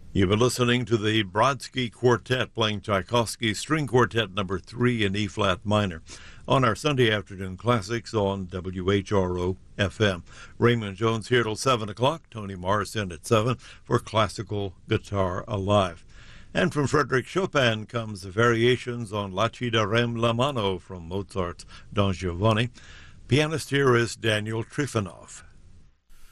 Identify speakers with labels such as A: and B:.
A: You've been listening to the Brodsky Quartet playing Tchaikovsky's String Quartet number 3 in E-flat minor on our Sunday afternoon classics on WHRO FM. Raymond Jones here till 7 o'clock. Tony Morrison at 7 for Classical Guitar Alive. And from Frédéric Chopin comes the variations on La Ci darem la mano from Mozart's Don Giovanni. Pianist here is Daniel Trifonov.